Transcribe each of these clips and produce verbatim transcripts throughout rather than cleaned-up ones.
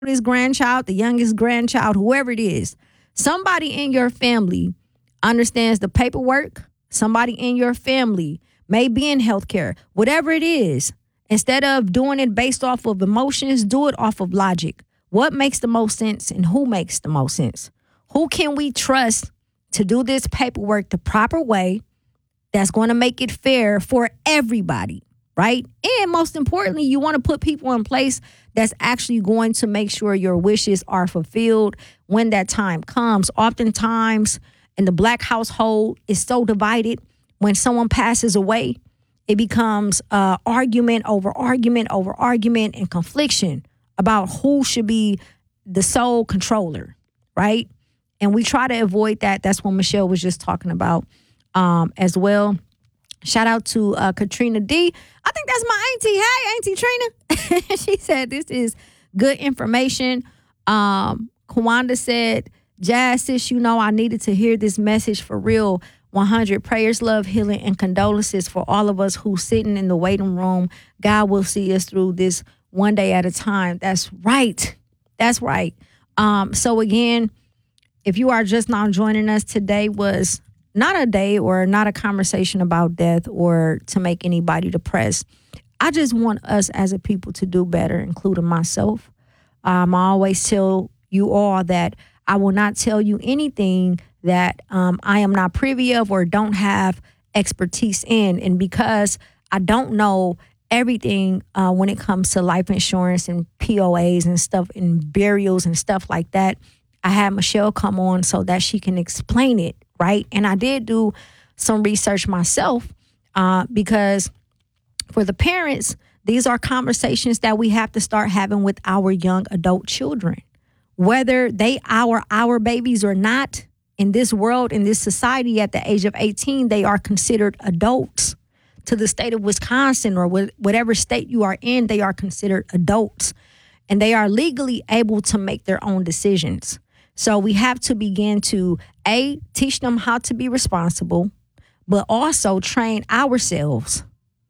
oldest grandchild, the youngest grandchild, whoever it is, somebody in your family understands the paperwork. Somebody in your family may be in healthcare, whatever it is. Instead of doing it based off of emotions, do it off of logic. What makes the most sense and who makes the most sense? Who can we trust to do this paperwork the proper way that's going to make it fair for everybody, right? And most importantly, you want to put people in place that's actually going to make sure your wishes are fulfilled when that time comes. Oftentimes, in the Black household, is so divided. When someone passes away, it becomes uh, argument over argument over argument and confliction about who should be the sole controller, right? And we try to avoid that. That's what Michelle was just talking about um, as well. Shout out to uh, Katrina D. I think that's my auntie. Hey, Auntie Trina. She said this is good information. Um, Kawanda said, Jazz, sis, you know I needed to hear this message for real. one hundred prayers, love, healing, and condolences for all of us who sitting in the waiting room. God will see us through this one day at a time. That's right. That's right. Um, so again, if you are just now joining us, today was not a day or not a conversation about death or to make anybody depressed. I just want us as a people to do better, including myself. Um, I always tell you all that I will not tell you anything that um, I am not privy of or don't have expertise in. And because I don't know everything uh, when it comes to life insurance and P O As and stuff and burials and stuff like that, I had Michelle come on so that she can explain it, right? And I did do some research myself uh, because for the parents, these are conversations that we have to start having with our young adult children. Whether they are our babies or not, in this world, in this society, at the age of eighteen, they are considered adults. To the state of Wisconsin or whatever state you are in, they are considered adults. And they are legally able to make their own decisions. So we have to begin to, A, teach them how to be responsible, but also train ourselves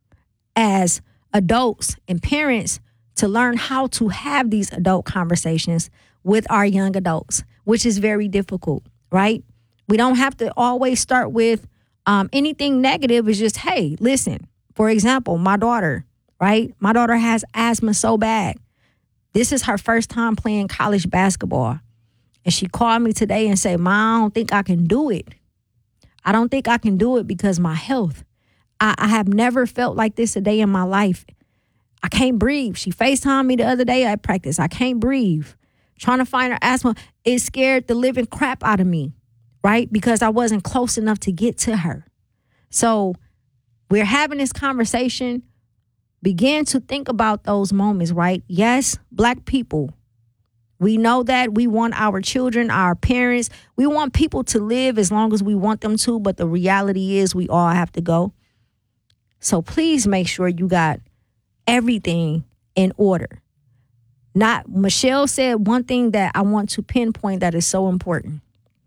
as adults and parents to learn how to have these adult conversations with our young adults, which is very difficult, right? We don't have to always start with um, anything negative. It's just, hey, listen, for example, my daughter, right? My daughter has asthma so bad. This is her first time playing college basketball. And she called me today and said, Ma, I don't think I can do it. I don't think I can do it because my health. I, I have never felt like this a day in my life. I can't breathe. She FaceTimed me the other day at practice. I can't breathe. Trying to find her asthma. It scared the living crap out of me, right? Because I wasn't close enough to get to her. So we're having this conversation. Begin to think about those moments, right? Yes, Black people. We know that we want our children, our parents, we want people to live as long as we want them to, but the reality is we all have to go. So please make sure you got everything in order. Not Michelle said one thing that I want to pinpoint that is so important.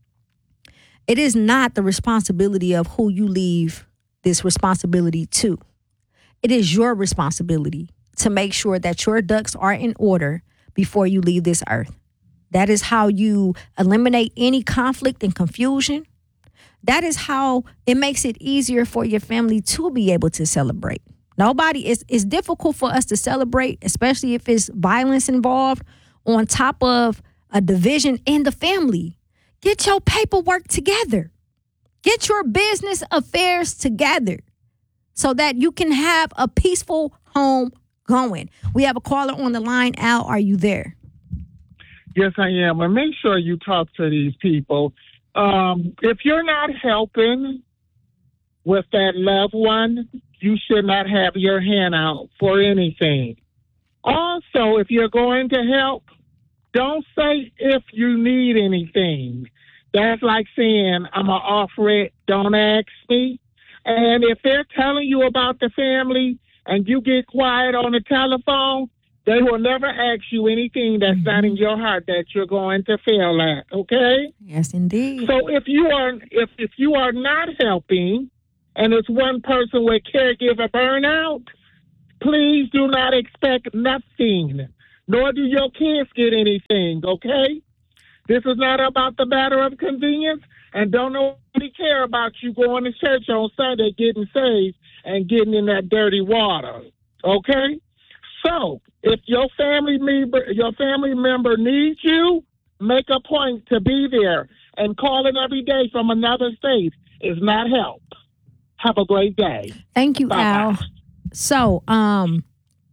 It is not the responsibility of who you leave this responsibility to. It is your responsibility to make sure that your ducks are in order before you leave this earth. That is how you eliminate any conflict and confusion. That is how it makes it easier for your family to be able to celebrate. Nobody, it's, it's difficult for us to celebrate, especially if it's violence involved, on top of a division in the family. Get your paperwork together. Get your business affairs together so that you can have a peaceful home going. We have a caller on the line. Al, are you there? Yes, I am. And make sure you talk to these people. Um, if you're not helping with that loved one, you should not have your hand out for anything. Also, if you're going to help, don't say if you need anything. That's like saying, I'm going to offer it, don't ask me. And if they're telling you about the family and you get quiet on the telephone, they will never ask you anything that's mm-hmm. not in your heart that you're going to fail at, okay? Yes, indeed. So if you are if, if you are not helping and it's one person with caregiver burnout, please do not expect nothing. nor do your kids get anything, okay? This is not about the matter of convenience, and don't nobody care about you going to church on Sunday, getting saved, and getting in that dirty water, okay? So, if your family member, your family member needs you, make a point to be there, and calling every day from another state is not help. Have a great day. Thank you, Bye-bye. Al. So, um,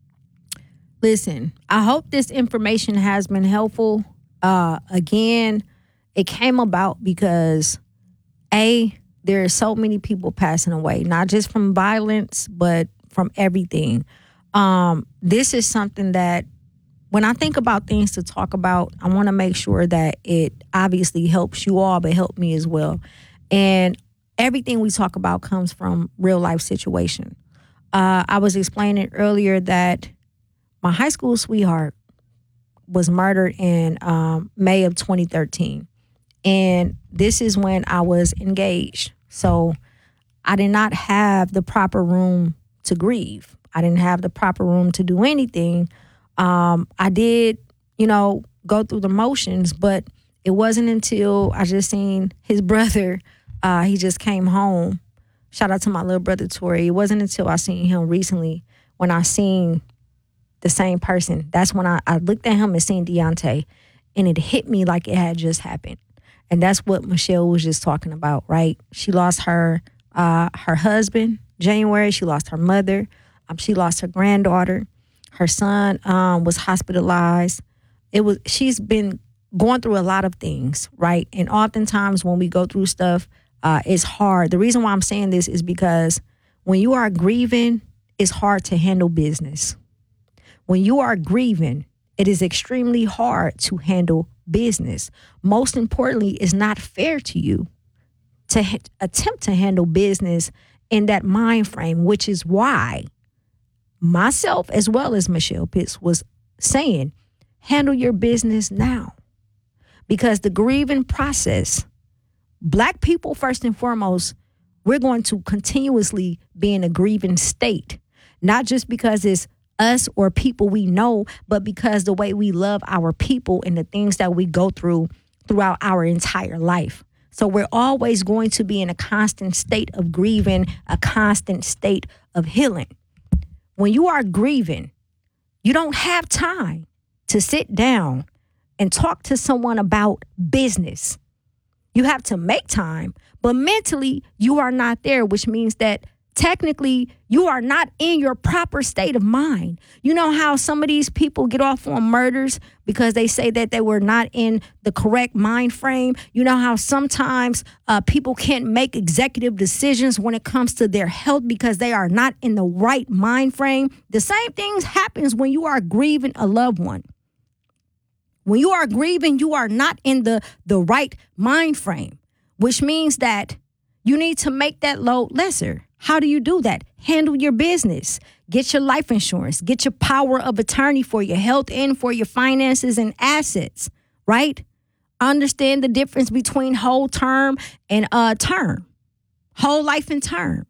listen, I hope this information has been helpful. Uh, again, it came about because, A, there are so many people passing away, not just from violence, but from everything. Um, this is something that when I think about things to talk about, I want to make sure that it obviously helps you all, but help me as well. And everything we talk about comes from real life situation. Uh, I was explaining earlier that my high school sweetheart was murdered in um, May of twenty thirteen. And this is when I was engaged. So I did not have the proper room to grieve. I didn't have the proper room to do anything. Um, I did, you know, go through the motions, but it wasn't until I just seen his brother. Uh, he just came home. Shout out to my little brother, Tori. It wasn't until I seen him recently when I seen the same person. That's when I, I looked at him and seen Deontay, and it hit me like it had just happened. And that's what Michelle was just talking about, right? She lost her uh, her husband, January. She lost her mother. Um, she lost her granddaughter. Her son um, was hospitalized. It was. She's been going through a lot of things, right? And oftentimes when we go through stuff, uh, it's hard. The reason why I'm saying this is because when you are grieving, it's hard to handle business. When you are grieving, it is extremely hard to handle business. Most importantly, it's not fair to you to ha- attempt to handle business in that mind frame, which is why myself, as well as Michelle Pitts, was saying, handle your business now. Because the grieving process, Black people, first and foremost, we're going to continuously be in a grieving state, not just because it's us or people we know, but because the way we love our people and the things that we go through throughout our entire life. So we're always going to be in a constant state of grieving, a constant state of healing. When you are grieving, you don't have time to sit down and talk to someone about business. You have to make time, but mentally you are not there, which means that technically you are not in your proper state of mind. You know how some of these people get off on murders because they say that they were not in the correct mind frame. You know how sometimes uh, people can't make executive decisions when it comes to their health because they are not in the right mind frame. The same thing happens when you are grieving a loved one. When you are grieving, you are not in the, the right mind frame, which means that you need to make that load lesser. How do you do that? Handle your business. Get your life insurance. Get your power of attorney for your health and for your finances and assets, right? Understand the difference between whole term and uh, term, whole life and term.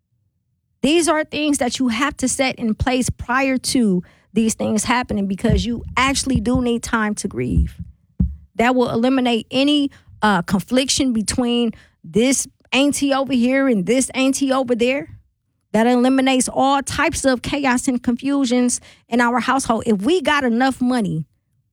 These are things that you have to set in place prior to these things happening because you actually do need time to grieve. That will eliminate any uh, confliction between this auntie over here and this auntie over there. That eliminates all types of chaos and confusions in our household. If we got enough money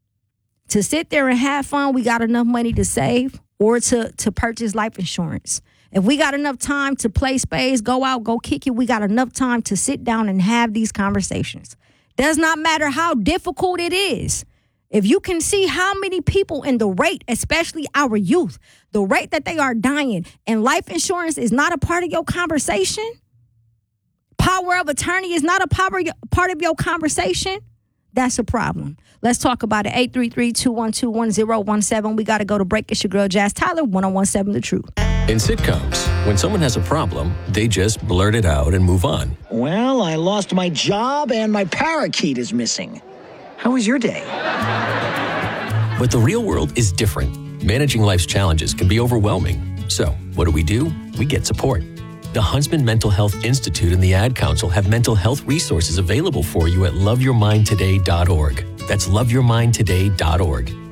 to sit there and have fun, we got enough money to save or to, to purchase life insurance. If we got enough time to play spades, go out, go kick it, we got enough time to sit down and have these conversations. Does not matter how difficult it is. If you can see how many people in the rate, especially our youth, the rate that they are dying, and life insurance is not a part of your conversation, power of attorney is not a power, part of your conversation, that's a problem. Let's talk about it. eight three three, two one two, one zero one seven. We got to go to break. It's your girl, Jazz Tyler, one oh one seven The Truth. In sitcoms, when someone has a problem, they just blurt it out and move on. Well, I lost my job and my parakeet is missing. How was your day? But the real world is different. Managing life's challenges can be overwhelming. So, what do we do? We get support. The Huntsman Mental Health Institute and the Ad Council have mental health resources available for you at love your mind today dot org. That's love your mind today dot org.